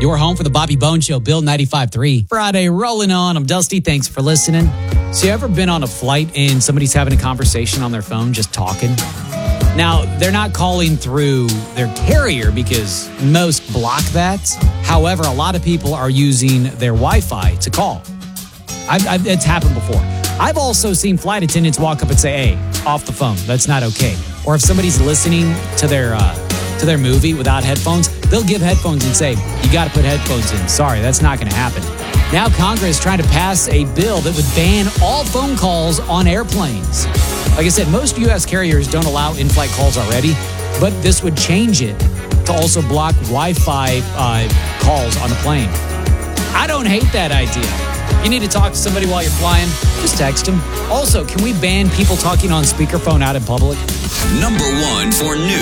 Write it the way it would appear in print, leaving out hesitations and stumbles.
Your home for the Bobby Bone Show, Bill 95.3. Friday rolling on. I'm Dusty. Thanks for listening. So you ever been on a flight and somebody's having a conversation on their phone, just talking? Now, they're not calling through their carrier because most block that. However, a lot of people are using their Wi-Fi to call. It's happened before. I've also seen flight attendants walk up and say, hey, off the phone. That's not okay. Or if somebody's listening to their movie without headphones, they'll give headphones and say, you got to put headphones in. Sorry, that's not going to happen. Now Congress is trying to pass a bill that would ban all phone calls on airplanes. Like I said, most U.S. carriers don't allow in-flight calls already, but this would change it to also block Wi-Fi calls on the plane. I don't hate that idea. You need to talk to somebody while you're flying, just text them. Also, can we ban people talking on speakerphone out in public? Number 1 for news.